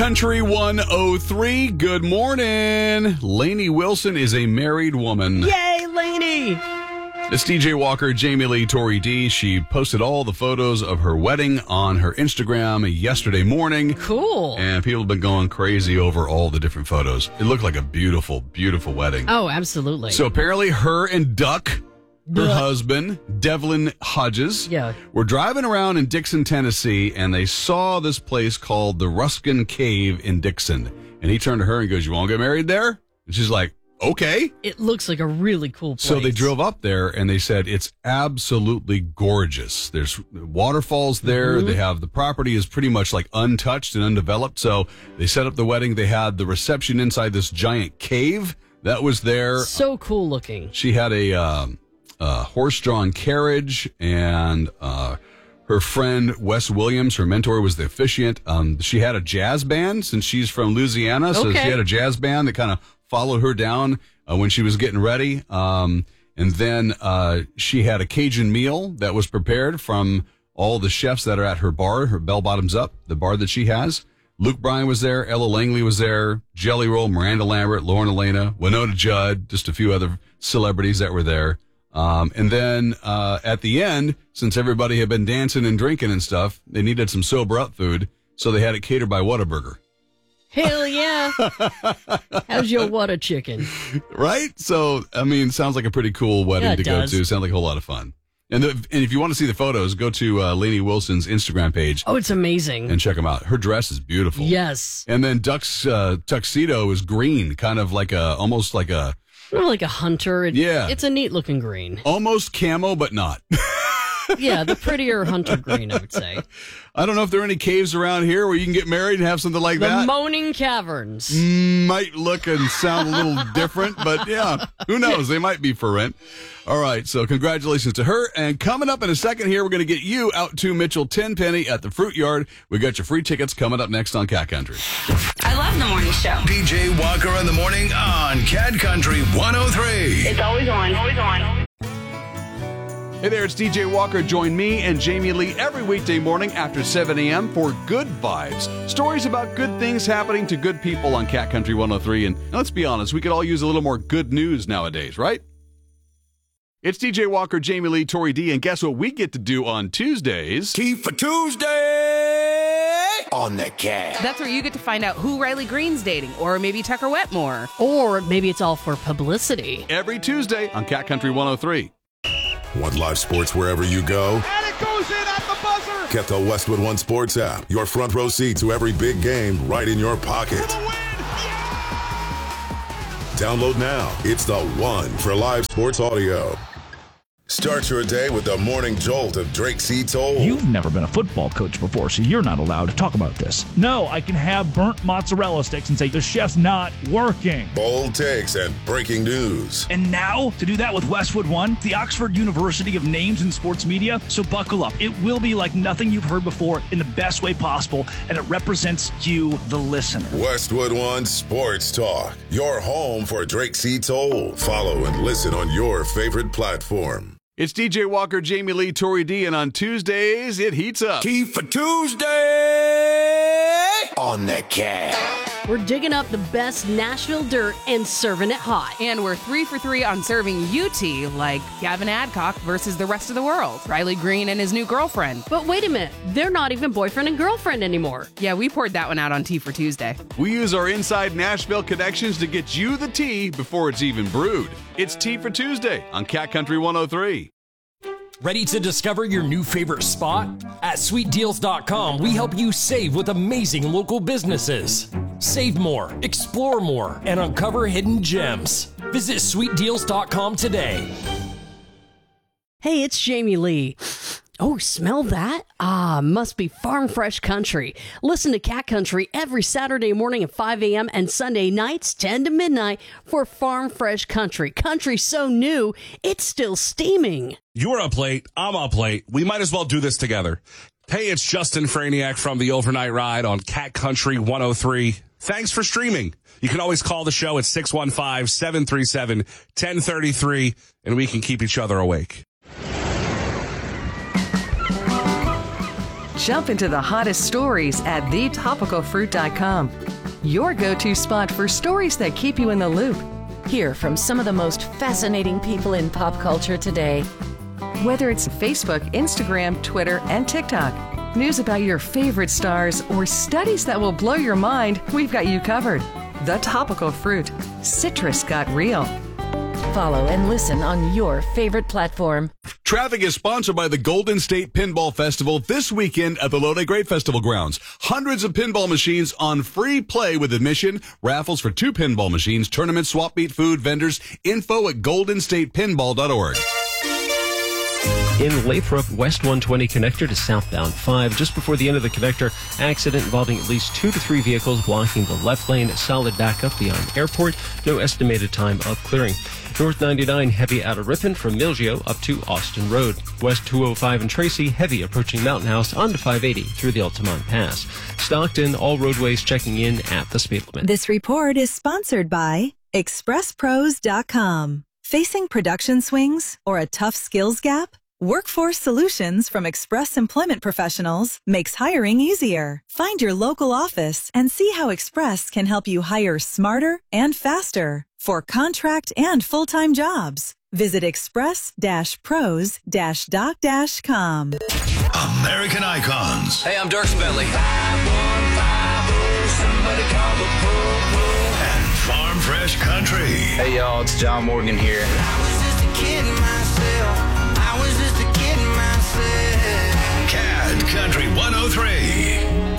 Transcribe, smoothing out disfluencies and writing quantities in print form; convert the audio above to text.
Country 103, good morning. Lainey Wilson is a married woman. Yay, Lainey! It's DJ Walker, Jamie Lee, Tori D. She posted all the photos of her wedding on her Instagram yesterday morning. Cool. And people have been going crazy over all the different photos. It looked like a beautiful, beautiful wedding. Oh, absolutely. So apparently her and Duck, her husband, Devlin Hodges, were driving around in Dixon, Tennessee, and they saw this place called the Ruskin Cave in Dixon. And he turned to her and goes, "You want to get married there?" And she's like, "Okay." It looks like a really cool place. So they drove up there, and they said it's absolutely gorgeous. There's waterfalls there. Mm-hmm. They have the property is pretty much like untouched and undeveloped. So they set up the wedding. They had the reception inside this giant cave that was there. So cool looking. She had a horse-drawn carriage, and her friend Wes Williams, her mentor, was the officiant. She had a jazz band since she's from Louisiana, so she had a jazz band that kind of followed her down when she was getting ready. And then she had a Cajun meal that was prepared from all the chefs that are at her bar, her Bell Bottoms Up, the bar that she has. Luke Bryan was there. Ella Langley was there. Jelly Roll, Miranda Lambert, Lauren Elena, Winona Judd, just a few other celebrities that were there. And then at the end, since everybody had been dancing and drinking and stuff, they needed some sober up food, so they had it catered by Whataburger. Hell yeah. How's your Whata chicken? Right? So, I mean, sounds like a pretty cool wedding to go to. Sounds like a whole lot of fun. And if you want to see the photos, go to Lainey Wilson's Instagram page. Oh, it's amazing. And check them out. Her dress is beautiful. Yes. And then Duck's tuxedo is green, kind of like almost like a hunter. It's a neat looking green. Almost camo, but not. Yeah, the prettier hunter green, I would say. I don't know if there are any caves around here where you can get married and have something like that. The Moaning Caverns. Might look and sound a little different, but yeah, who knows? They might be for rent. All right, so congratulations to her. And coming up in a second here, we're going to get you out to Mitchell Tenpenny at the Fruit Yard. We got your free tickets coming up next on Cat Country. I love the morning show. DJ Walker in the morning on Cat Country 103. It's always on. Always on. Hey there, it's DJ Walker. Join me and Jamie Lee every weekday morning after 7 a.m. for Good Vibes. Stories about good things happening to good people on Cat Country 103. And let's be honest, we could all use a little more good news nowadays, right? It's DJ Walker, Jamie Lee, Tori D. And guess what we get to do on Tuesdays? Tea for Tuesday on the Cat. That's where you get to find out who Riley Green's dating, or maybe Tucker Wetmore. Or maybe it's all for publicity. Every Tuesday on Cat Country 103. Want live sports wherever you go? And it goes in at the buzzer! Get the Westwood One Sports app. Your front row seat to every big game right in your pocket. For the win! Download now. It's the one for live sports audio. Start your day with the morning jolt of Drake C. Toll. You've never been a football coach before, so you're not allowed to talk about this. No, I can have burnt mozzarella sticks and say the chef's not working. Bold takes and breaking news. And now, to do that with Westwood One, the Oxford University of names in sports media, so buckle up. It will be like nothing you've heard before in the best way possible, and it represents you, the listener. Westwood One Sports Talk, your home for Drake C. Toll. Follow and listen on your favorite platform. It's DJ Walker, Jamie Lee, Tori D, and on Tuesdays, it heats up. Tea for Tuesday on the Cat. We're digging up the best Nashville dirt and serving it hot. And we're 3 for 3 on serving UT, like Gavin Adcock versus the rest of the world, Riley Green and his new girlfriend. But wait a minute, they're not even boyfriend and girlfriend anymore. Yeah, we poured that one out on Tea for Tuesday. We use our inside Nashville connections to get you the tea before it's even brewed. It's Tea for Tuesday on Cat Country 103. Ready to discover your new favorite spot? At sweetdeals.com, we help you save with amazing local businesses. Save more, explore more, and uncover hidden gems. Visit sweetdeals.com today. Hey, it's Jamie Lee. Oh, smell that? Ah, must be Farm Fresh Country. Listen to Cat Country every Saturday morning at 5 a.m. and Sunday nights 10 to midnight for Farm Fresh Country. Country so new, it's still steaming. You're up late. I'm up late. We might as well do this together. Hey, it's Justin Franiak from the Overnight Ride on Cat Country 103. Thanks for streaming. You can always call the show at 615-737-1033, and we can keep each other awake. Jump into the hottest stories at thetopicalfruit.com. Your go-to spot for stories that keep you in the loop. Hear from some of the most fascinating people in pop culture today. Whether it's Facebook, Instagram, Twitter, and TikTok, news about your favorite stars, or studies that will blow your mind, we've got you covered. The Topical Fruit. Citrus got real. Follow and listen on your favorite platform. Traffic is sponsored by the Golden State Pinball Festival this weekend at the Lodi Great Festival grounds. Hundreds of pinball machines on free play with admission, raffles for 2 pinball machines, tournaments, swap meet, food, vendors. Info at goldenstatepinball.org. In Lathrop, West 120 connector to southbound 5. Just before the end of the connector, accident involving at least 2 to 3 vehicles blocking the left lane. Solid backup beyond airport. No estimated time of clearing. North 99 heavy out of Ripon from Milgio up to Austin Road. West 205 and Tracy heavy approaching Mountain House onto 580 through the Altamont Pass. Stockton, all roadways checking in at the speed limit. This report is sponsored by ExpressPros.com. Facing production swings or a tough skills gap? Workforce Solutions from Express Employment Professionals makes hiring easier. Find your local office and see how Express can help you hire smarter and faster for contract and full-time jobs. Visit express-pros-doc.com. American Icons. Hey, I'm Dierks Bentley. And Farm Fresh Country. Hey, y'all, it's John Morgan here. CAD Country 103.